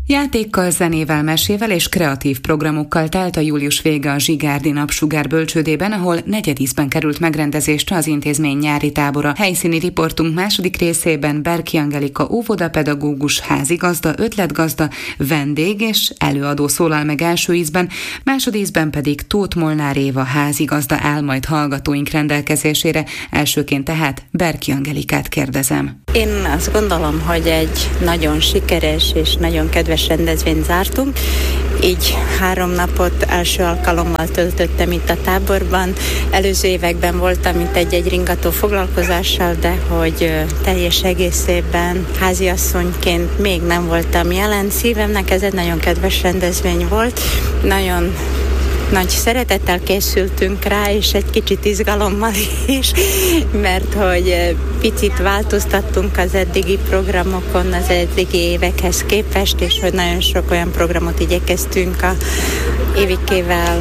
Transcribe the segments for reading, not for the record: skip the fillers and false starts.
Játékkal, zenével, mesével és kreatív programokkal telt a július vége a Zsigárdi Napsugár bölcsődében, ahol negyedízben került megrendezésre az intézmény nyári tábora. Helyszíni riportunk második részében Berki Angelika óvodapedagógus, házigazda, ötletgazda, vendég és előadó szólal meg első ízben, másodízben pedig Tóth Molnár Éva házigazda áll majd hallgatóink rendelkezésére. Elsőként tehát Berki Angelikát kérdezem. Én azt gondolom, hogy egy nagyon sikeres és nagyon kedves rendezvényt zártunk. Így 3 napot első alkalommal töltöttem itt a táborban. Előző években voltam itt egy ringató foglalkozással, de hogy teljes egészében háziasszonyként még nem voltam jelen. Szívemnek ez egy nagyon kedves rendezvény volt. Nagyon nagy szeretettel készültünk rá, és egy kicsit izgalommal is, mert hogy picit változtattunk az eddigi programokon, az eddigi évekhez képest, és hogy nagyon sok olyan programot igyekeztünk a évikével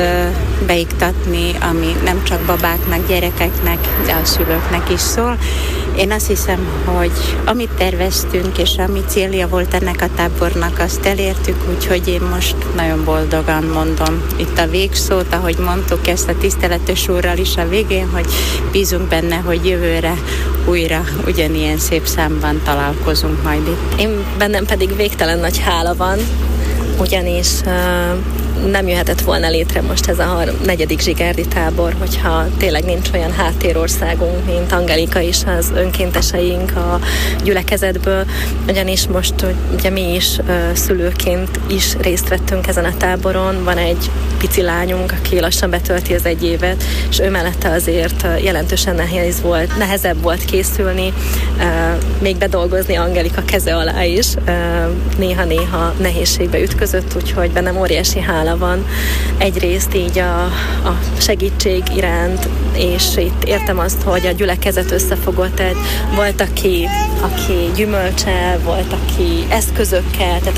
beiktatni, ami nem csak babáknak, gyerekeknek, de a szülőknek is szól. Én azt hiszem, hogy amit terveztünk, és ami célja volt ennek a tábornak, azt elértük, úgyhogy én most nagyon boldogan mondom itt a végszót, ahogy mondtuk ezt a tiszteletes úrral is a végén, hogy bízunk benne, hogy jövőre újra ugyanilyen szép számban találkozunk majd itt. Én bennem pedig végtelen nagy hála van, ugyanis nem jöhetett volna létre most ez a 4. zsigárdi tábor, hogyha tényleg nincs olyan háttérországunk, mint Angelika is, az önkénteseink a gyülekezetből, ugyanis most ugye mi is szülőként is részt vettünk ezen a táboron. Van egy pici lányunk, aki lassan betölti az 1 évet, és ő mellette azért jelentősen nehezebb volt készülni, még bedolgozni Angelika keze alá is, néha-néha nehézségbe ütközött, úgyhogy bennem óriási hála van egyrészt így a segítség iránt, és itt értem azt, hogy a gyülekezet összefogott, volt aki gyümölcsel, volt aki eszközökkel, tehát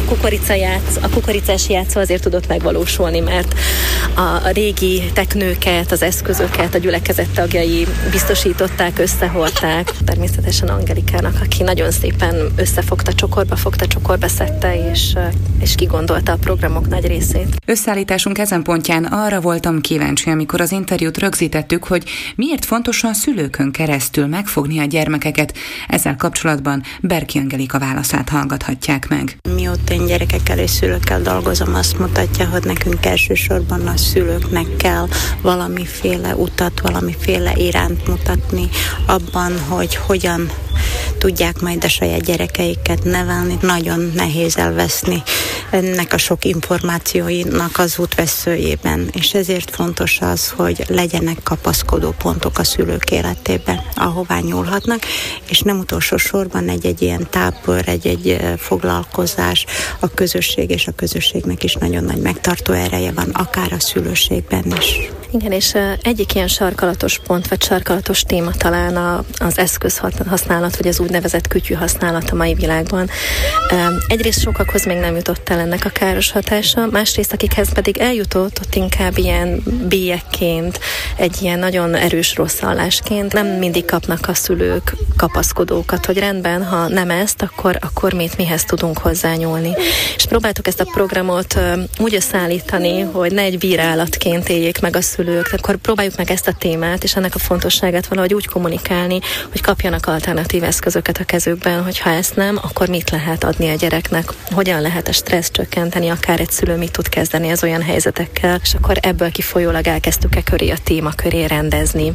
a kukoricás játszó azért tudott megvalósulni, mert a régi teknőket, az eszközöket a gyülekezet tagjai biztosították, összehordták. Természetesen Angelikának, aki nagyon szépen összefogta, csokorba szedte, és kigondolta a programok nagy részét. Összeállításunk ezen pontján arra voltam kíváncsi, amikor az interjút rögzítettük, hogy miért fontos a szülőkön keresztül megfogni a gyermekeket. Ezzel kapcsolatban Berki Angelika válaszát hallgathatják meg. Mióta én gyerekekkel és szülőkkel dolgozom, azt mutatja, hogy nekünk elsősorban a szülőknek kell valamiféle utat, valamiféle iránt mutatni abban, hogy hogyan tudják majd a saját gyerekeiket nevelni. Nagyon nehéz elveszni ennek a sok információinak az útveszőjében, és ezért fontos az, hogy legyenek kapaszkodó pontok a szülők életében, ahová nyúlhatnak, és nem utolsó sorban egy ilyen tábor, egy foglalkozás, a közösség és a közösségnek is nagyon nagy megtartó ereje van, akár a szülőségben is. Igen, és egyik ilyen sarkalatos pont, vagy sarkalatos téma talán az eszközhasználat, vagy az úgynevezett kütyű használat a mai világban. Egyrészt sokakhoz még nem jutott el ennek a káros hatása, másrészt akikhez pedig eljutott, ott inkább ilyen bélyekként, egy ilyen nagyon erős rosszallásként. Nem mindig kapnak a szülők kapaszkodókat, hogy rendben, ha nem ezt, akkor mihez tudunk hozzányúlni. És próbáltuk ezt a programot úgy összeállítani, hogy ne egy bírálatként éljék meg a szülők, akkor próbáljuk meg ezt a témát, és ennek a fontosságát valahogy úgy kommunikálni, hogy kapjanak alternatív eszközöket a kezükben, hogy ha ezt nem, akkor mit lehet adni a gyereknek, hogyan lehet a stressz csökkenteni, akár egy szülő mit tud kezdeni az olyan helyzetekkel, és akkor ebből kifolyólag elkezdtük a téma köré rendezni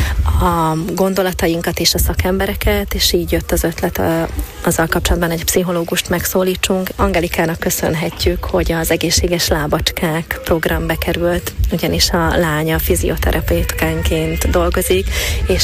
a gondolatainkat és a szakembereket, és így jött az ötlet azzal kapcsolatban egy pszichológust megszólítsunk. Angelikának köszönhetjük, hogy az egészséges lábacskák program bekerült, ugyanis a lánya fizioterapeutkánként dolgozik, és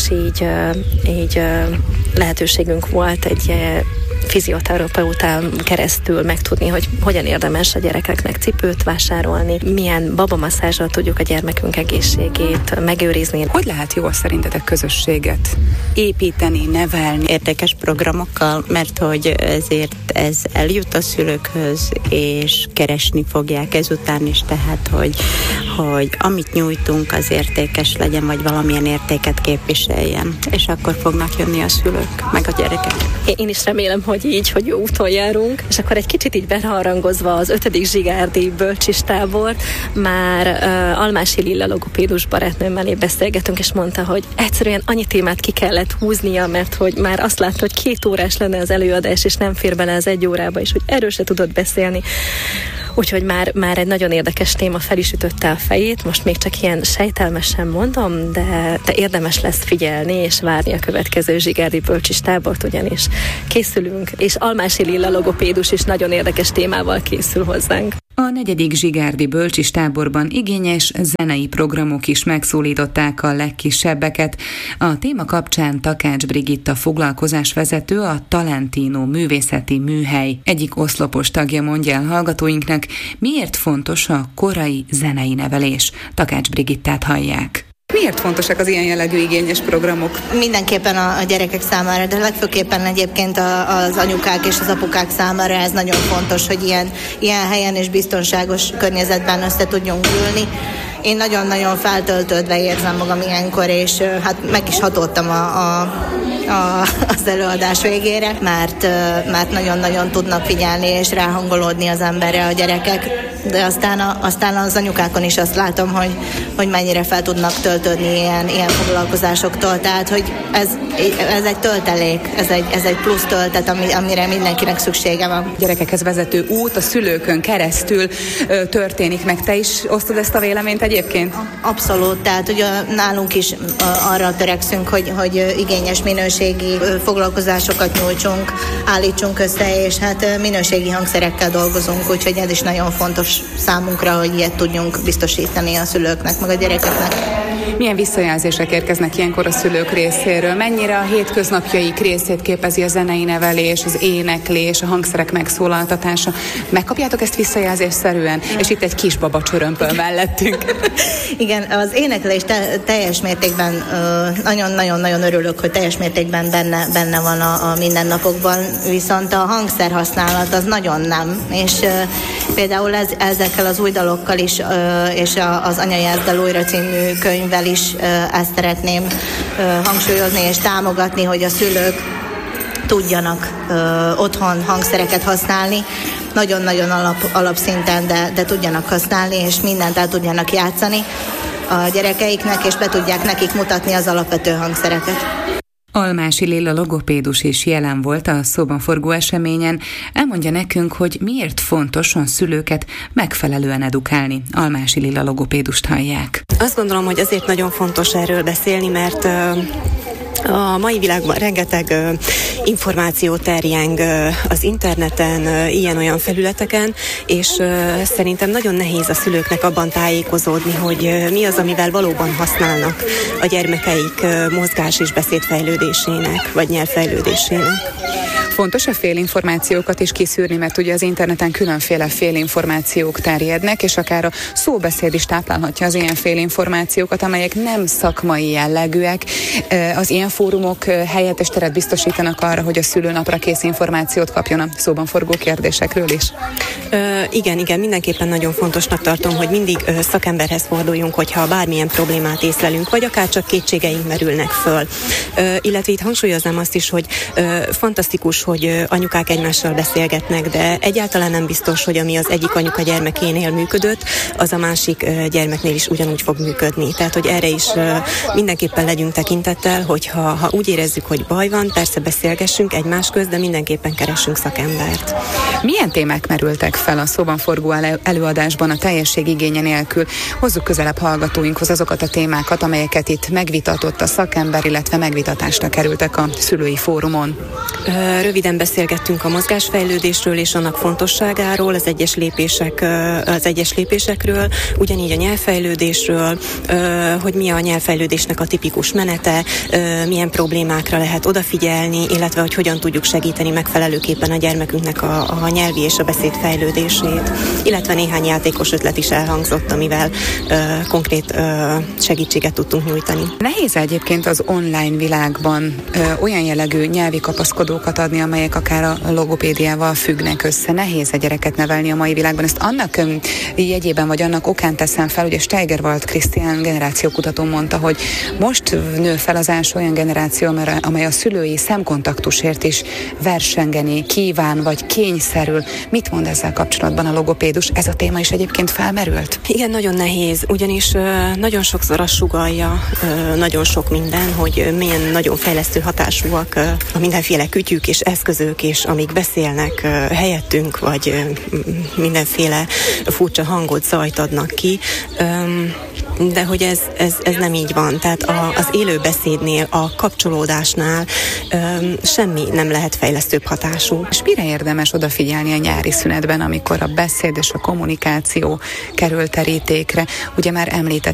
így lehetőségünk volt egy fizioterapeután keresztül megtudni, hogy hogyan érdemes a gyerekeknek cipőt vásárolni, milyen babamasszázsal tudjuk a gyermekünk egészségét megőrizni. Hogy lehet jól szerintetek közösséget építeni, nevelni? Érdekes programokkal, mert hogy ezért ez eljut a szülőkhöz, és keresni fogják ezután is, tehát, hogy hogy amit nyújtunk, az értékes legyen, vagy valamilyen értéket képviseljen. És akkor fognak jönni a szülők, meg a gyerekek. Én is remélem, hogy így, hogy jó úton járunk. És akkor egy kicsit így beharangozva az 5. zsigárdi bölcsistábort, már Almási Lilla logopédus barátnőmmel beszélgetünk, és mondta, hogy egyszerűen annyi témát ki kellett húznia, mert hogy már azt látta, hogy 2 órás lenne az előadás, és nem fér bele az 1 órába, és hogy erről se tudott beszélni. Úgyhogy már egy nagyon érdekes téma fel is ütötte a fejét. Most még csak ilyen sejtelmesen mondom, de érdemes lesz figyelni és várni a következő zsigárdi bölcsistábort, ugyanis készülünk, és Almási Lilla logopédus is nagyon érdekes témával készül hozzánk. A 4. zsigárdi bölcsistáborban igényes zenei programok is megszólították a legkisebbeket. A téma kapcsán Takács Brigitta foglalkozásvezető, a Talentino művészeti műhely egyik oszlopos tagja mondja el hallgatóinknak, miért fontos a korai zenei nevelés. Takács Brigittát hallják. Miért fontosak az ilyen jellegű igényes programok? Mindenképpen a gyerekek számára, de legfőképpen egyébként az anyukák és az apukák számára ez nagyon fontos, hogy ilyen helyen és biztonságos környezetben össze tudjunk ülni. Én nagyon-nagyon feltöltődve érzem magam ilyenkor, és hát meg is hatottam az előadás végére, mert nagyon-nagyon tudnak figyelni és ráhangolódni az emberre a gyerekek, de aztán az anyukákon is azt látom, hogy mennyire fel tudnak töltődni ilyen foglalkozásoktól, tehát hogy ez egy töltelék, ez egy plusz töltet, amire mindenkinek szüksége van. A gyerekekhez vezető út a szülőkön keresztül történik meg. Te is osztod ezt a véleményt egyébként? Abszolút, tehát ugye nálunk is arra törekszünk, hogy igényes minőségi foglalkozásokat nyújtsunk, állítsunk össze, és hát minőségi hangszerekkel dolgozunk, úgyhogy ez is nagyon fontos számunkra, hogy ilyet tudjunk biztosítani a szülőknek, meg a gyerekeknek. Milyen visszajelzések érkeznek ilyenkor a szülők részéről? Mennyire a hétköznapjaik részét képezi a zenei nevelés, az éneklés, a hangszerek megszólaltatása? Megkapjátok ezt visszajelzésszerűen? És itt egy kisbaba csörömpöl mellettünk. Igen, az éneklés teljes mértékben, nagyon-nagyon örülök, hogy teljes mértékben benne van a mindennapokban, viszont a hangszerhasználat az nagyon nem. És például ezekkel az új dalokkal is, és az Anyajelzdal újra című könyvvel is ezt szeretném hangsúlyozni és támogatni, hogy a szülők tudjanak otthon hangszereket használni, nagyon-nagyon alapszinten, de tudjanak használni, és mindent el tudjanak játszani a gyerekeiknek, és be tudják nekik mutatni az alapvető hangszereket. Almási Lilla logopédus is jelen volt a szóban forgó eseményen. Elmondja nekünk, hogy miért fontos a szülőket megfelelően edukálni. Almási Lilla logopédust hallják. Azt gondolom, hogy azért nagyon fontos erről beszélni, mert a mai világban rengeteg információ terjeng az interneten, ilyen-olyan felületeken, és szerintem nagyon nehéz a szülőknek abban tájékozódni, hogy mi az, amivel valóban használnak a gyermekeik mozgás- és beszédfejlődésének, vagy nyelvfejlődésének. Fontos a félinformációkat is kiszűrni, mert ugye az interneten különféle félinformációk terjednek, és akár a szóbeszéd is táplálhatja az ilyen félinformációkat, amelyek nem szakmai jellegűek. Az ilyen fórumok helyet és teret biztosítanak arra, hogy a szülő napra kész információt kapjon a szóban forgó kérdésekről is. Igen, mindenképpen nagyon fontosnak tartom, hogy mindig szakemberhez forduljunk, hogyha bármilyen problémát észlelünk, vagy akár csak kétségeink merülnek föl. Illetve itt hangsúlyoznám azt is, hogy fantasztikus, hogy anyukák egymással beszélgetnek, de egyáltalán nem biztos, hogy ami az egyik anyuka gyermekénél működött, az a másik gyermeknél is ugyanúgy fog működni. Tehát, hogy erre is mindenképpen legyünk tekintettel, hogy ha úgy érezzük, hogy baj van, persze beszélgessünk egymás közt, de mindenképpen keressünk szakembert. Milyen témák merültek fel a szóban forgó előadásban a teljesség igénye nélkül? Hozzuk közelebb hallgatóinkhoz azokat a témákat, amelyeket itt megvitatott a szakember, illetve megvitatásra kerültek a szülői fórumon. Röviden beszélgettünk a mozgásfejlődésről és annak fontosságáról, az egyes lépésekről, ugyanígy a nyelvfejlődésről, hogy mi a nyelvfejlődésnek a tipikus menete, milyen problémákra lehet odafigyelni, illetve hogy hogyan tudjuk segíteni megfelelőképpen a gyermekünknek a nyelvi és a beszédfejlődését, illetve néhány játékos ötlet is elhangzott, amivel konkrét segítséget tudtunk nyújtani. Nehéz egyébként az online világban iskolában olyan jellegű nyelvi kapaszkodókat adni, amelyek akár a logopédiával függnek össze. Nehéz a gyereket nevelni a mai világban. Ezt annak jegyében, vagy annak okán teszem fel, ugye Steigerwald Krisztián generációkutató mondta, hogy most nő fel az első olyan generáció, amely a szülői szemkontaktusért is versengeni kíván, vagy kényszerül. Mit mond ezzel kapcsolatban a logopédus? Ez a téma is egyébként felmerült? Igen, nagyon nehéz, ugyanis nagyon sokszor azt sugallja nagyon sok minden, hogy milyen nagyon fejlesztő hatásúak a mindenféle kütyük és eszközök, és amik beszélnek helyettünk, vagy mindenféle furcsa hangot, zajt adnak ki, de hogy ez nem így van. Tehát az élő beszédnél, a kapcsolódásnál semmi nem lehet fejlesztőbb hatású. És mire érdemes odafigyelni a nyári szünetben, amikor a beszéd és a kommunikáció kerül terítékre? Ugye már említett